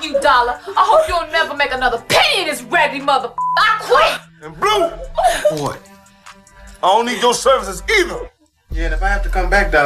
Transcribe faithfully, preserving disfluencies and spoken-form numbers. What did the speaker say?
you, Dollar. I hope you'll never make another penny in this raggedy mother. I quit. And Blue, boy, I don't need your services either. Yeah, and if I have to come back down.